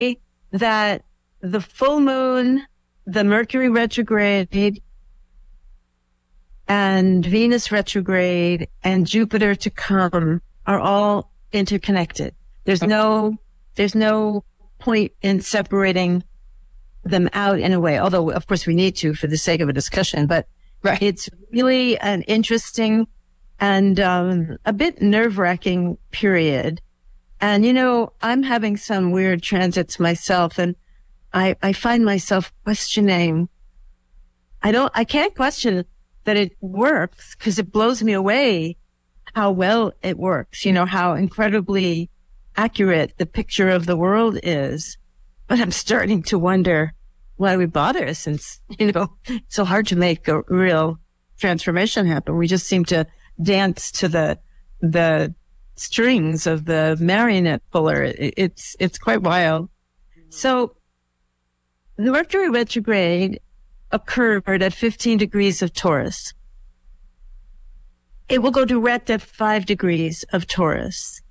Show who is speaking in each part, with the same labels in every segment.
Speaker 1: that the full moon, the Mercury retrograde, and Venus retrograde, and Jupiter to come are all interconnected. There's no point in separating them out in a way, although of course we need to for the sake of a discussion, but
Speaker 2: right.
Speaker 1: It's really an interesting and a bit nerve-wracking period. And, I'm having some weird transits myself, and I find myself questioning. I can't question that it works because it blows me away how well it works, how incredibly accurate the picture of the world is. But I'm starting to wonder why we bother, since, it's so hard to make a real transformation happen. We just seem to dance to the strings of the marionette puller. It's quite wild. So the Mercury retrograde occurred at 15 degrees of Taurus. It will go direct at 5 degrees of Taurus.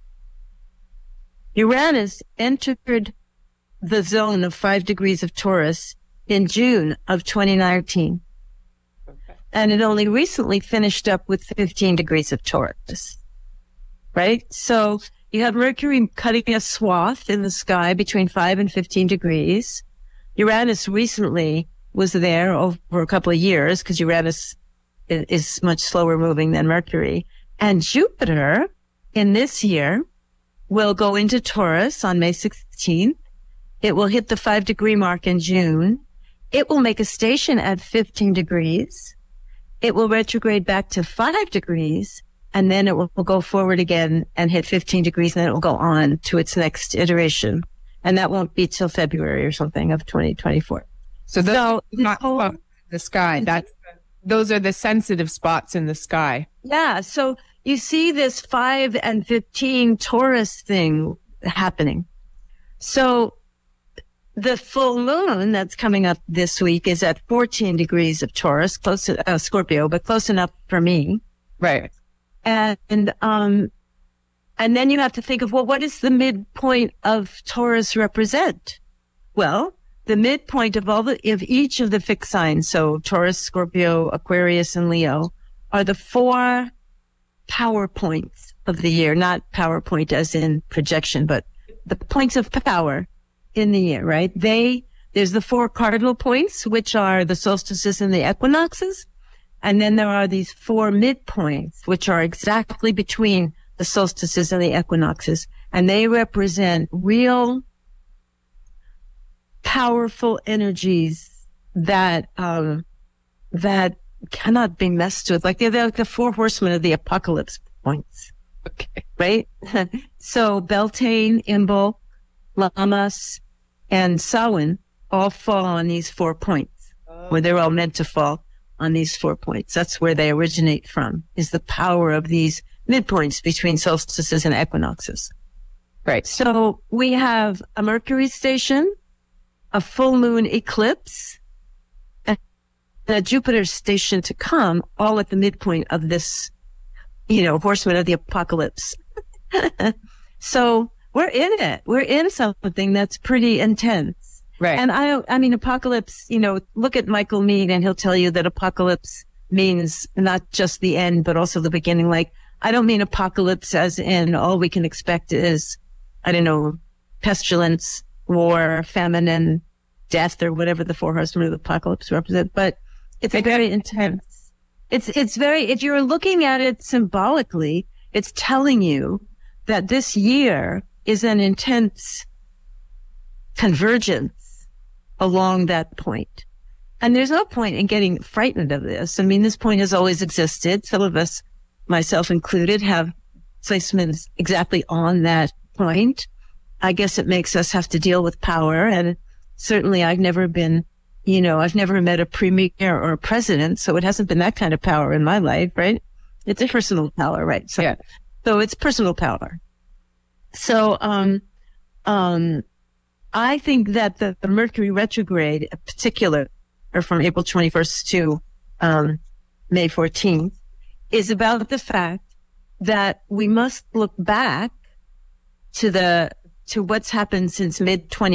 Speaker 1: Uranus entered the zone of 5 degrees of Taurus in June of 2019. Okay. And it only recently finished up with 15 degrees of Taurus. Right? So you have Mercury cutting a swath in the sky between 5 and 15 degrees. Uranus recently was there over a couple of years because Uranus is much slower moving than Mercury. And Jupiter in this year will go into Taurus on May 16th. It will hit the 5 degree mark in June. It will make a station at 15 degrees. It will retrograde back to 5 degrees, and then it will go forward again and hit 15 degrees, and then it will go on to its next iteration. And that won't be till February or something of 2024.
Speaker 2: So those not the sky. Those are the sensitive spots in the sky.
Speaker 1: Yeah. So you see this 5 and 15 Taurus thing happening. So the full moon that's coming up this week is at 14 degrees of Taurus, close to Scorpio, but close enough for me.
Speaker 2: Right.
Speaker 1: And then you have to think of, well, what does the midpoint of Taurus represent? Well, the midpoint of each of the fixed signs, so Taurus, Scorpio, Aquarius, and Leo, are the 4 power points of the year, not PowerPoint as in projection, but the points of power in the year, right? There's the 4 cardinal points, which are the solstices and the equinoxes. And then there are these 4 midpoints, which are exactly between the solstices and the equinoxes. And they represent real powerful energies that cannot be messed with. Like they're like the 4 horsemen of the apocalypse points.
Speaker 2: Okay.
Speaker 1: Right? So Beltane, Imbolc, Lammas, and Samhain all fall on these 4 points, where they're all meant to fall on these 4 points. That's where they originate from, is the power of these midpoints between solstices and equinoxes.
Speaker 2: Right.
Speaker 1: So we have a Mercury station, a full moon eclipse, and a Jupiter station to come, all at the midpoint of this, horseman of the apocalypse. So we're in it. We're in something that's pretty intense.
Speaker 2: Right.
Speaker 1: And I mean, apocalypse, look at Michael Meade and he'll tell you that apocalypse means not just the end, but also the beginning. Like, I don't mean apocalypse as in all we can expect is, pestilence, war, famine, and death, or whatever the 4 horsemen of the apocalypse represent. But it's very intense. It's very, if you're looking at it symbolically, it's telling you that this year is an intense convergence along that point. And there's no point in getting frightened of this. I mean, this point has always existed. Some of us, myself included, have placements exactly on that point. I guess it makes us have to deal with power. And certainly I've never been, I've never met a premier or a president. So it hasn't been that kind of power in my life, right? It's a personal power, right? So,
Speaker 2: yeah.
Speaker 1: So it's personal power. So, I think that the Mercury retrograde in particular, or from April 21st to, May 14th, is about the fact that we must look back to the to what's happened since mid